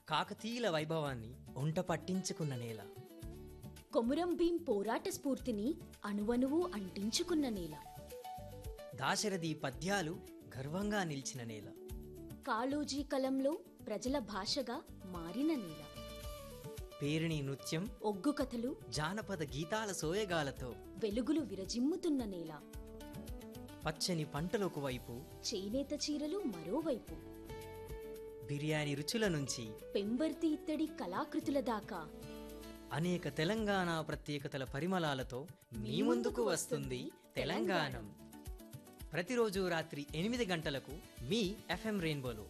కాకతీయుల వైభవాన్ని ఒంట పట్టించుకున్న నేల. కొమురం భీం పోరాట స్ఫూర్తిని అణువణువు అంటించుకున్న నేల. దాశరథి పద్యాలు గర్వంగా నిలిచిన నేల. కాళోజీ కలంలో ప్రజల భాషగా మారిన నేల. పేరిణి నృత్యం, ఒగ్గు కథలు, జానపద గీతాల సోయగాలతో వెలుగులు విరజిమ్ముతున్న నేల. పచ్చని పంటలకు వైపు, చేనేత చీరలు మరోవైపు. బిర్యానీ రుచుల నుంచి పెంబర్తి ఇత్తడి కళాకృతుల దాకా అనేక తెలంగాణ ప్రత్యేకతల పరిమళాలతో మీ ముందుకు వస్తుంది తెలంగాణం. ప్రతిరోజు రాత్రి 8 గంటలకు మీ ఎఫ్ఎం రెయిన్బోలో.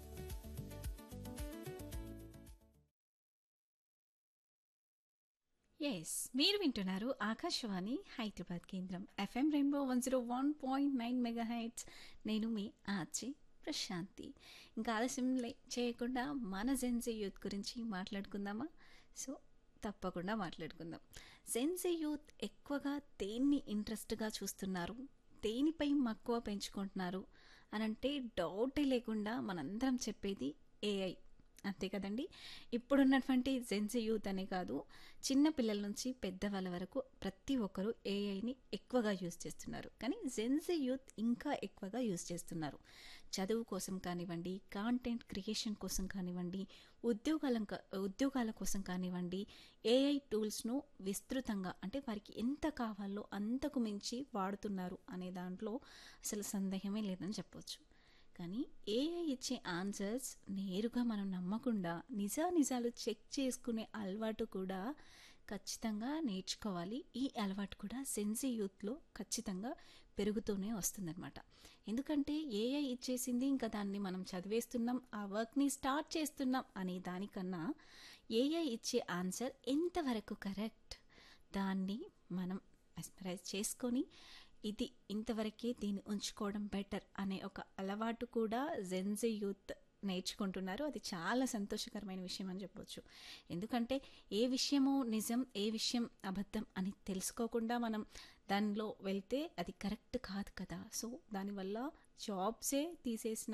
ఎస్, మీరు వింటున్నారు ఆకాశవాణి హైదరాబాద్ కేంద్రం ఎఫ్ఎం రెయిన్బో 101.9 మెగాహెర్ట్జ్. నేను మీ ఆర్జే ప్రశాంతి. ఇంకా ఆలస్యం చేయకుండా మన జెన్జీ యూత్ గురించి మాట్లాడుకుందామా? సో తప్పకుండా మాట్లాడుకుందాం. జెన్జీ యూత్ ఎక్కువగా దేన్ని ఇంట్రెస్ట్గా చూస్తున్నారు, దేనిపై మక్కువ పెంచుకుంటున్నారు అని అంటే డౌటే లేకుండా మనందరం చెప్పేది ఏఐ, అంతే కదండి. ఇప్పుడున్నటువంటి జెన్జీ యూత్ అనే కాదు, చిన్న పిల్లల నుంచి పెద్దవాళ్ళ వరకు ప్రతి ఒక్కరూ ఏఐని ఎక్కువగా యూజ్ చేస్తున్నారు. కానీ జెన్జీ యూత్ ఇంకా ఎక్కువగా యూజ్ చేస్తున్నారు. చదువు కోసం కానివ్వండి, కాంటెంట్ క్రియేషన్ కోసం కానివ్వండి, ఉద్యోగాల కోసం కానివ్వండి, ఏఐ టూల్స్ను విస్తృతంగా అంటే వారికి ఎంత కావాలో అంతకు మించి వాడుతున్నారు అనే దాంట్లో అసలు సందేహమే లేదని చెప్పొచ్చు. కానీ ఏఐ ఇచ్చే ఆన్సర్స్ నేరుగా మనం నమ్మకుండా నిజాలు చెక్ చేసుకునే అలవాటు కూడా ఖచ్చితంగా నేర్చుకోవాలి. ఈ అలవాటు కూడా జెన్జీ యూత్లో ఖచ్చితంగా పెరుగుతూనే వస్తుందన్నమాట. ఎందుకంటే ఏఐ ఇచ్చేసింది, ఇంకా దాన్ని మనం చదివేస్తున్నాం, ఆ వర్క్ని స్టార్ట్ చేస్తున్నాం అనే దానికన్నా ఏఐ ఇచ్చే ఆన్సర్ ఎంతవరకు కరెక్ట్, దాన్ని మనం ఎస్పరైజ్ చేసుకొని ఇది ఇంతవరకే దీన్ని ఉంచుకోవడం బెటర్ అనే ఒక అలవాటు కూడా జెన్జీ యూత్ నేర్చుకుంటున్నారు. అది చాలా సంతోషకరమైన విషయం అని చెప్పొచ్చు. ఎందుకంటే ఏ విషయమో నిజం, ఏ విషయం అబద్ధం అని తెలుసుకోకుండా మనం దానిలో వెళ్తే అది కరెక్ట్ కాదు కదా. సో దానివల్ల జాబ్సే తీసేసిన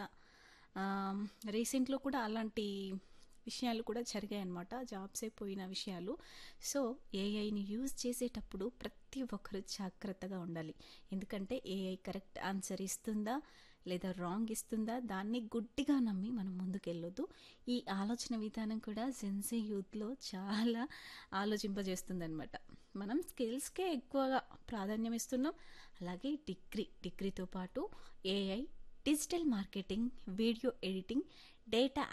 రీసెంట్లో కూడా అలాంటి విషయాలు కూడా జరిగాయి అన్నమాట, జాబ్సే పోయిన విషయాలు. సో ఏఐని యూజ్ చేసేటప్పుడు ప్రతి ఒక్కరు జాగ్రత్తగా ఉండాలి. ఎందుకంటే ఏఐ కరెక్ట్ ఆన్సర్ ఇస్తుందా లేదా రాంగ్ ఇస్తుందా, దాన్ని గుడ్డిగా నమ్మి మనం ముందుకెళ్ళొద్దు. ఈ ఆలోచన విధానం కూడా జెన్జీ యూత్లో చాలా ఆలోచింపజేస్తుందన్నమాట. మనం స్కిల్స్కే ఎక్కువగా ప్రాధాన్యం ఇస్తున్నాం. అలాగే డిగ్రీతో పాటు AI, digital marketing, video editing, data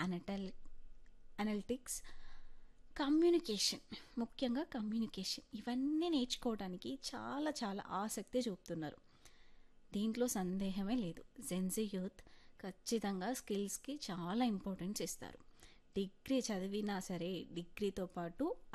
analytics, communication, ముఖ్యంగా కమ్యూనికేషన్, ఇవన్నీ నేర్చుకోవడానికి చాలా చాలా ఆసక్తి చూపుతున్నారు. దీంట్లో సందేహమే లేదు. జెన్జీ యూత్ ఖచ్చితంగా స్కిల్స్కి చాలా ఇంపార్టెన్స్ ఇస్తారు. డిగ్రీ చదివినా సరే డిగ్రీతో పాటు